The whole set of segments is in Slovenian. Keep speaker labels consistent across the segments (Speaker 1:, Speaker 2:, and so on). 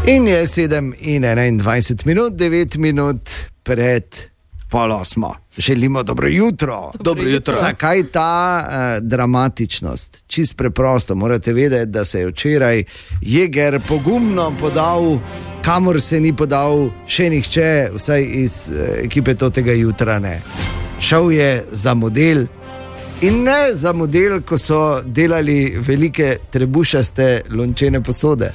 Speaker 1: In je 7:21, 9 minut pred 7:30. Želimo dobro jutro.
Speaker 2: Dobro jutro.
Speaker 1: Zakaj ta dramatičnost? Čist preprosto, morate vedeti, da se je včeraj Jeger pogumno podal, kamor se ni podal še nihče, vsaj iz ekipe tega jutra ne. Šel je za model. In ne za model, ko so delali velike trebušaste lončene posode.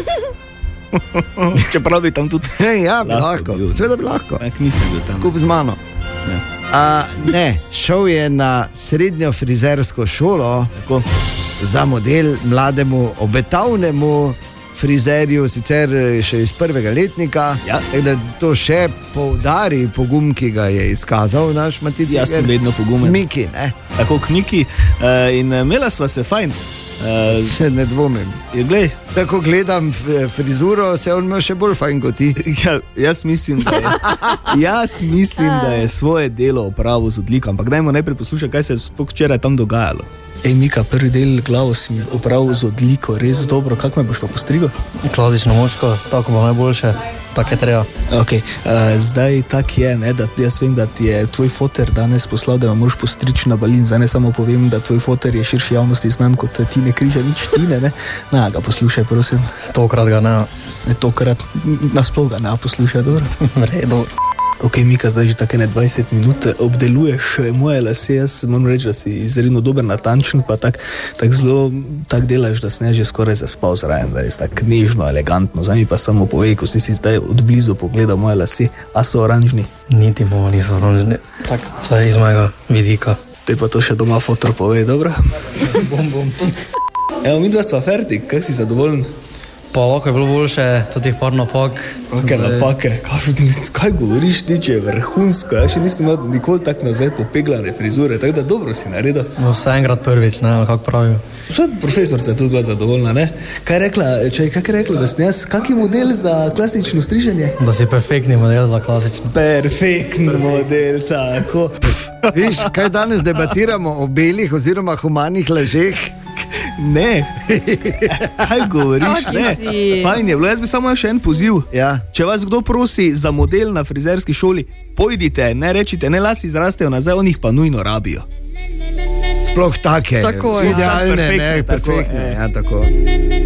Speaker 2: Čeprav bi tam tudi...
Speaker 1: Ja, bi lahko. Sveda bi lahko.
Speaker 2: Nisem bil tam.
Speaker 1: Skup z mano. Ne, šel je na srednjo frizersko šolo.
Speaker 2: Tako.
Speaker 1: Za model mlademu, obetavnemu frizerju, sicer še iz prvega letnika.
Speaker 2: Ja.
Speaker 1: Da to še poudari pogum, ki ga je izkazal naš Matic.
Speaker 2: Jaz sem vedno pogumen.
Speaker 1: Miki, ne?
Speaker 2: Tako k Miki. In imela sva se fajn.
Speaker 1: Se ne dvomim.
Speaker 2: Glej.
Speaker 1: Tako gledam frizuro, se on ima še bolj fajn kot ti.
Speaker 2: Ja, jaz mislim, da je svoje delo opravil z odliko, ampak dajmo najprej poslušati, kaj se je sploh včeraj tam dogajalo. Mika, prvi del glavo si mi opravil z odliko, res dobro. Kako me boš pa postrigal?
Speaker 3: Klasično moško, tako bo najboljše, tako je treba.
Speaker 2: Okay. Zdaj tak je, ne, da jaz vem, da ti je tvoj foter danes poslal, da me moraš postriči na balin. Zdaj ne samo povem, da tvoj foter je širši javnosti znan kot Tine Križanič, Tine, ne? Na, ga poslušaj, prosim.
Speaker 3: Tokrat ga ne.
Speaker 2: Tokrat nasploh ga ne poslušaj, dobro?
Speaker 3: Redo.
Speaker 2: Ok, Mika, zdaj že tako 20 minut obdeluješ moje lase, jaz moram reči, da si izredno dober, natančen, pa tak zelo tak delaš, da si ne že skoraj zaspal zraven, da res tako nežno, elegantno. Zdaj mi pa samo povej, ko si zdaj odblizu pogledal moje lase, a so oranžni?
Speaker 3: Niti mojo niso oranžni, tako vsaj iz mojega vidika.
Speaker 2: Te pa to še doma fotor povej, dobro?
Speaker 3: Bom.
Speaker 2: Evo, mi dva sva fertik, kak si zadovoljen?
Speaker 3: Pa lahko je bilo boljše, tudi par napak.
Speaker 2: Kakaj napake? Kaj govoriš ti, če je vrhunsko? Ja še nisem imel nikoli tako nazaj popeglane frizure, tako da dobro si naredil.
Speaker 3: No, vse enkrat prvič, ne, ali kako pravijo.
Speaker 2: Vse profesorca je tudi bila zadovoljna, ne? Kaj je rekla, da sem jaz, kak je model za klasično striženje?
Speaker 3: Da si perfektni model za klasično.
Speaker 2: Perfektni model, tako.
Speaker 1: Viš, kaj danes debatiramo o belih oziroma humanih lažeh?
Speaker 2: Ne, kaj govoriš, ne? Fajn je bilo, jaz bi samo še en poziv.
Speaker 1: Ja.
Speaker 2: Če vas kdo prosi za model na frizerski šoli, pojdite, ne rečite, ne lasi zrastejo nazaj, oni jih pa nujno rabijo.
Speaker 1: Sploh take,
Speaker 4: tako,
Speaker 1: idealne,
Speaker 2: ja.
Speaker 1: perfektne. Ja, tako.